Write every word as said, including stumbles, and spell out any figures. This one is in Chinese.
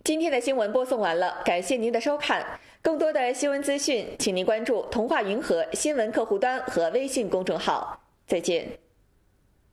今天的新闻播送完了，感谢您的收看。更多的新闻资讯，请您关注童话云和新闻客户端和微信公众号。再见。